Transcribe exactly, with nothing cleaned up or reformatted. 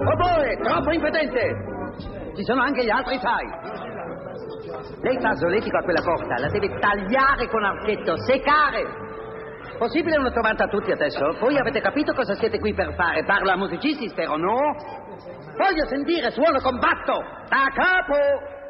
Oboe, troppo impotente! Ci sono anche gli altri, sai. Lei fa solletico a quella corda, la deve tagliare con archetto, seccare. Possibile una trovata a tutti adesso? Voi avete capito cosa siete qui per fare? Parlo a musicisti, spero, no? Voglio sentire suono combatto, da capo!